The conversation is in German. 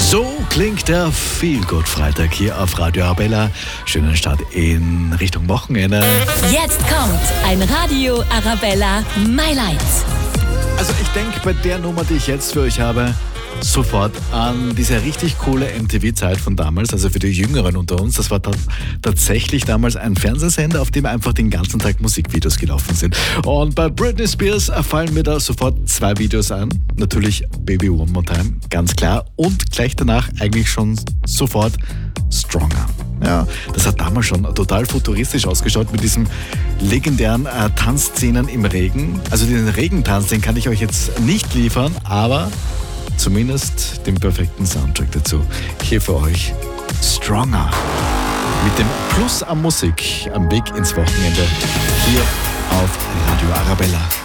So klingt der Feel-Good-Freitag hier auf Radio Arabella. Schönen Start in Richtung Wochenende. Jetzt kommt ein Radio Arabella My Lights. Also ich denke bei der Nummer, die ich jetzt für euch habe, sofort an diese richtig coole MTV-Zeit von damals, also für die Jüngeren unter uns. Das war tatsächlich damals ein Fernsehsender, auf dem einfach den ganzen Tag Musikvideos gelaufen sind. Und bei Britney Spears fallen mir da sofort zwei Videos an. Natürlich Baby One More Time, ganz klar. Und gleich danach eigentlich schon sofort Stronger. Ja, das hat damals schon total futuristisch ausgeschaut mit diesen legendären Tanzszenen im Regen. Also den Regentanz, den kann ich euch jetzt nicht liefern, aber zumindest den perfekten Soundtrack dazu. Hier für euch Stronger. Mit dem Plus an Musik am Weg ins Wochenende hier auf Radio Arabella.